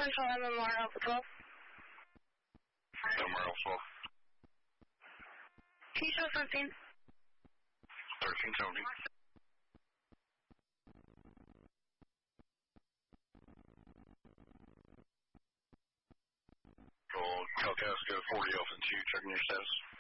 Central MMR Alpha 12. MMR Alpha 12. Can you show 17? 1370. Call Calcasco 40 Alpha 2, checking your status.